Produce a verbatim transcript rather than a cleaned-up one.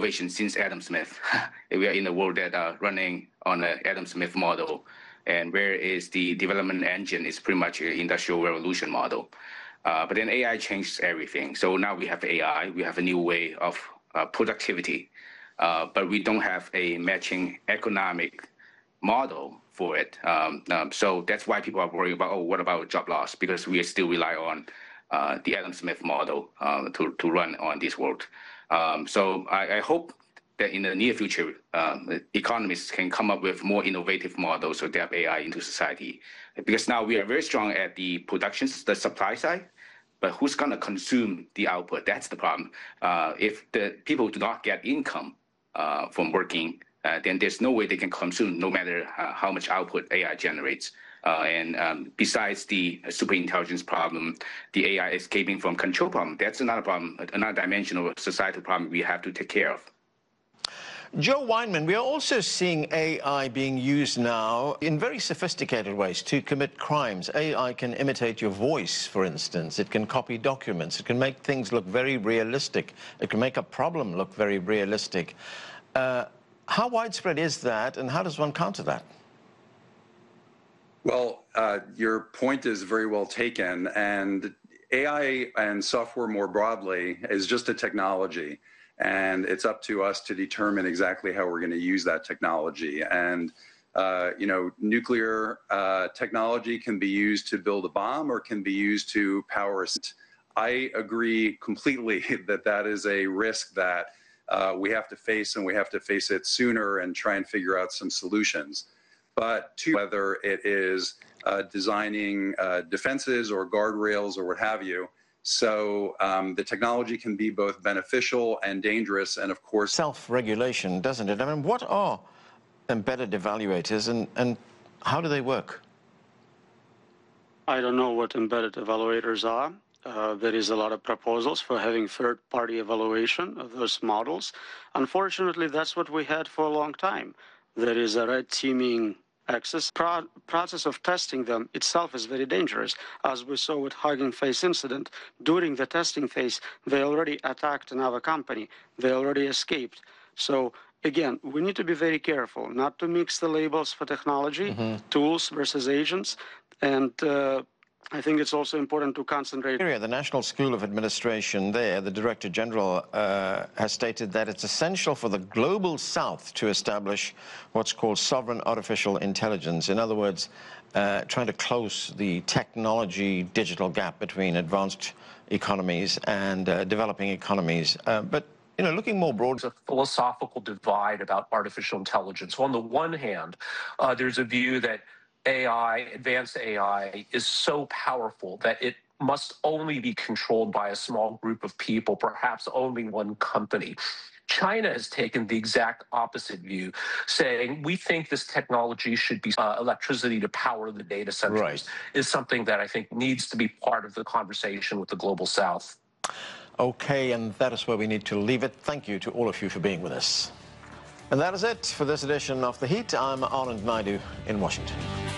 innovation since Adam Smith. We are in a world that are running on an Adam Smith model, and where is the development engine is pretty much an industrial revolution model. Uh, but then A I changed everything. So now we have A I, we have a new way of uh, productivity, uh, but we don't have a matching economic model for it. Um, um, so that's why people are worried about, oh, what about job loss? Because we still rely on uh, the Adam Smith model uh, to, to run on this world. Um, so I, I hope that in the near future, um, economists can come up with more innovative models to adapt A I into society. Because now we are very strong at the production, the supply side, but who's going to consume the output? That's the problem. Uh, if the people do not get income uh, from working, uh, then there's no way they can consume, no matter uh, how much output A I generates. Uh, and um, besides the superintelligence problem, the A I escaping from control problem, that's another problem, another dimension of a societal problem we have to take care of. Joe Weinman, we are also seeing A I being used now in very sophisticated ways to commit crimes. A I can imitate your voice, for instance. It can copy documents. It can make things look very realistic. It can make a problem look very realistic. Uh, how widespread is that, and how does one counter that? Well, uh, your point is very well taken, and A I and software more broadly is just a technology. And it's up to us to determine exactly how we're going to use that technology. And, uh, you know, nuclear uh, technology can be used to build a bomb or can be used to power. I agree completely that that is a risk that uh, we have to face, and we have to face it sooner and try and figure out some solutions. But to whether it is uh, designing uh, defenses or guardrails or what have you, So um, the technology can be both beneficial and dangerous, and of course... Self-regulation, doesn't it? I mean, what are embedded evaluators, and, and how do they work? I don't know what embedded evaluators are. Uh, there is a lot of proposals for having third-party evaluation of those models. Unfortunately, that's what we had for a long time. There is a red teaming access. Pro process of testing them itself is very dangerous. As we saw with Hugging Face incident, during the testing phase, they already attacked another company. They already escaped. So again, we need to be very careful not to mix the labels for technology, mm-hmm. tools versus agents, and uh, I think it's also important to concentrate. The National School of Administration there, the Director General, uh, has stated that it's essential for the global South to establish what's called sovereign artificial intelligence. In other words, uh, trying to close the technology digital gap between advanced economies and uh, developing economies. Uh, but You know, looking more broad, there's a philosophical divide about artificial intelligence. On the one hand, uh, there's a view that A I, advanced A I, is so powerful that it must only be controlled by a small group of people, perhaps only one company. China has taken the exact opposite view, saying we think this technology should be uh, electricity to power the data centers, right. is something that I think needs to be part of the conversation with the Global South. Okay, and that is where we need to leave it. Thank you to all of you for being with us. And that is it for this edition of The Heat. I'm Anand Naidu in Washington.